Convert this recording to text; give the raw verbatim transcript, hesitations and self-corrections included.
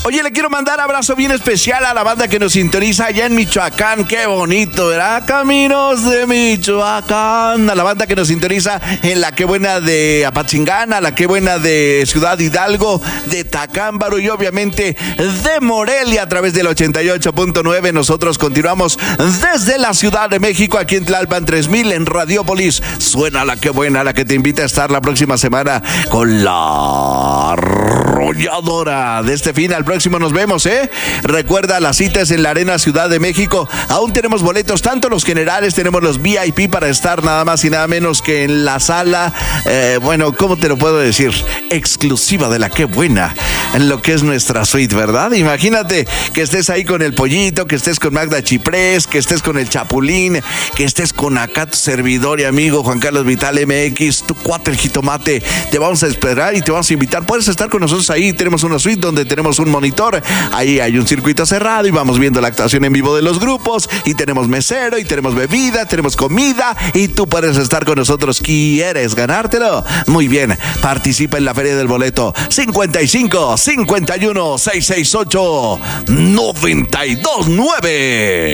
Oye, le quiero mandar abrazo bien especial a la banda que nos sintoniza allá en Michoacán. Qué bonito, ¿verdad? Caminos de Michoacán. A la banda que nos sintoniza en la Qué Buena de Apatzingán, a la Qué Buena de Ciudad Hidalgo, de Tacámbaro y obviamente de Morelia a través del ochenta y ocho punto nueve. Nosotros continuamos desde la Ciudad de México, aquí en Tlalpan tres mil, en Radiópolis. Suena la Qué Buena, la que te invita a estar la próxima semana con la arrolladora de este fin. Al próximo nos vemos, ¿eh? Recuerda, las citas en la Arena Ciudad de México. Aún tenemos boletos, tanto los generales, tenemos los V I P para estar nada más y nada menos que en la sala, eh, bueno, ¿cómo te lo puedo decir? Exclusiva de la Qué Buena, en lo que es nuestra suite, ¿verdad? Imagínate que estés ahí con el Pollito, que estés con Magda Chiprés, que estés con el Chapulín, que estés con acá tu servidor y amigo Juan Carlos Vital M X, tu cuate el Jitomate. Te vamos a esperar y te vamos a invitar. Puedes estar con nosotros ahí. Tenemos una suite donde tenemos un monitor. Ahí hay un circuito cerrado y vamos viendo la actuación en vivo de los grupos. Y tenemos mesero, y tenemos bebida, tenemos comida. Y tú puedes estar con nosotros. ¿Quieres ganártelo? Muy bien. Participa en la Feria del Boleto. cincuenta y cinco, cincuenta y uno, seiscientos sesenta y ocho, noventa y dos nueve.